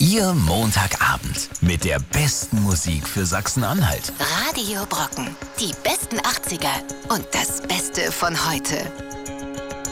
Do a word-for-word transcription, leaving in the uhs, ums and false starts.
Ihr Montagabend mit der besten Musik für Sachsen-Anhalt. Radio Brocken. Die besten achtziger und das Beste von heute.